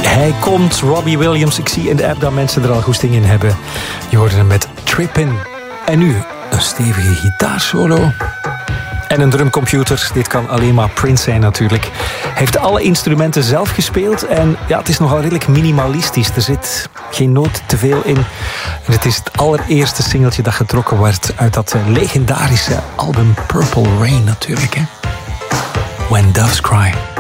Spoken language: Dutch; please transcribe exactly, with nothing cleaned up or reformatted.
Hij komt, Robbie Williams. Ik zie in de app dat mensen er al goesting in hebben. Je hoorde hem met Trippin'. En nu een stevige gitaarsolo. En een drumcomputer. Dit kan alleen maar Prince zijn natuurlijk. Hij heeft alle instrumenten zelf gespeeld. En ja, het is nogal redelijk minimalistisch. Er zit geen noot te veel in. En het is het allereerste singeltje dat getrokken wordt uit dat legendarische album Purple Rain natuurlijk. Hè? When Doves Cry.